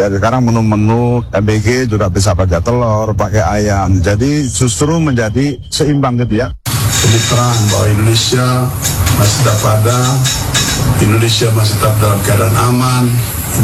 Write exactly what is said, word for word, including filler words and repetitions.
Jadi sekarang menu-menu M B G juga bisa pakai telur, pakai ayam. Jadi justru menjadi seimbang gitu ya. Kemitraan bahwa Indonesia masih tetap ada, Indonesia masih tetap dalam keadaan aman.